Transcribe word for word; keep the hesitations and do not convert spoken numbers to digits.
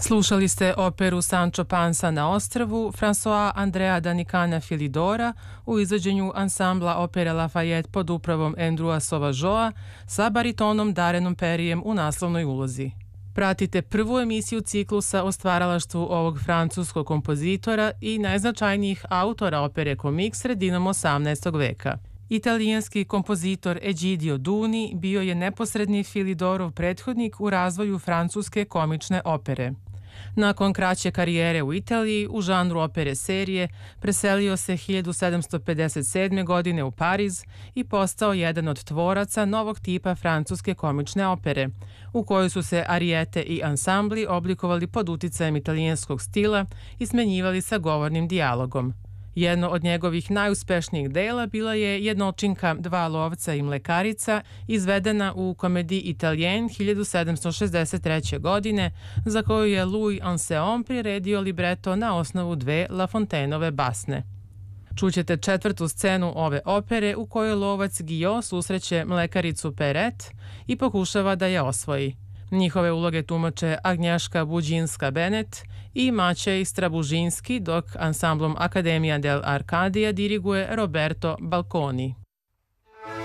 Slušali ste operu Sancho Pansa na ostrvu François Andrea Danicana Filidora u izvođenju ansambla opere Lafayette pod upravom Andrewa Sauvageaua sa baritonom Darenom Perijem u naslovnoj ulozi. Pratite prvu emisiju ciklusa o stvaralaštvu ovog francuskog kompozitora i najznačajnijih autora opere komik sredinom osamnaestog veka. Italijanski kompozitor Egidio Duni bio je neposredni Filidorov prethodnik u razvoju francuske komične opere. Nakon kraće karijere u Italiji u žanru opere serije preselio se hiljadu sedamsto pedeset sedme. godine u Pariz i postao jedan od tvoraca novog tipa francuske komične opere, u kojoj su se arijete i ansambli oblikovali pod uticajem italijanskog stila i smenjivali sa govornim dijalogom. Jedno od njegovih najuspešnijih dela bila je jednočinka Dva lovca i mlekarica, izvedena u komediji Italien hiljadu sedamsto šezdeset treće. godine, za koju je Louis Anseaume priredio libreto na osnovu dve La Fontaineove basne. Čućete četvrtu scenu ove opere u kojoj lovac Guillaume susreće mlekaricu Perrette i pokušava da je osvoji. Njihove uloge tumače Agnješka Buđinska-Benet i Mačej Strabužinski, dok ansamblom Akademija del Arcadia diriguje Roberto Balconi.